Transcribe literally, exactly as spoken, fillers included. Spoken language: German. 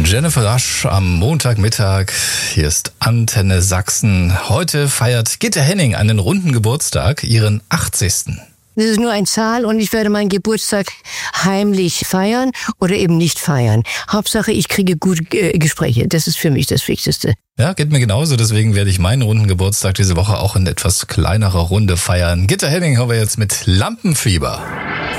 Jennifer Rush am Montagmittag. Hier ist Antenne Sachsen. Heute feiert Gitte Henning einen runden Geburtstag, ihren achtzigsten Das ist nur eine Zahl und ich werde meinen Geburtstag heimlich feiern oder eben nicht feiern. Hauptsache, ich kriege gute äh, Gespräche. Das ist für mich das Wichtigste. Ja, geht mir genauso. Deswegen werde ich meinen runden Geburtstag diese Woche auch in etwas kleinerer Runde feiern. Gitte Henning haben wir jetzt mit Lampenfieber.